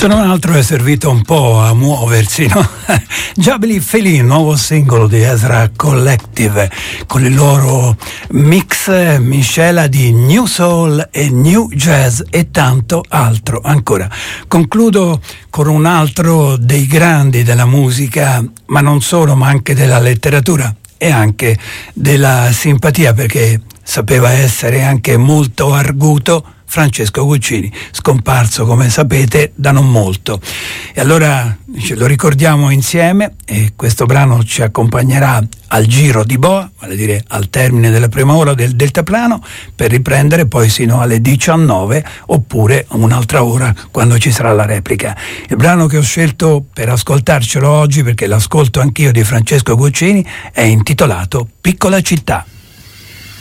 Se non altro è servito un po' a muoversi, no? Jubilee Feeling, nuovo singolo di Ezra Collective, con il loro mix miscela di New Soul e New Jazz e tanto altro ancora. Concludo con un altro dei grandi della musica, ma non solo, ma anche della letteratura e anche della simpatia, perché sapeva essere anche molto arguto, Francesco Guccini, scomparso come sapete da non molto. E allora ce lo ricordiamo insieme e questo brano ci accompagnerà al giro di boa, vale a dire al termine della prima ora del deltaplano, per riprendere poi sino alle 19 oppure un'altra ora quando ci sarà la replica. Il brano che ho scelto per ascoltarcelo oggi, perché l'ascolto anch'io, di Francesco Guccini, è intitolato Piccola città.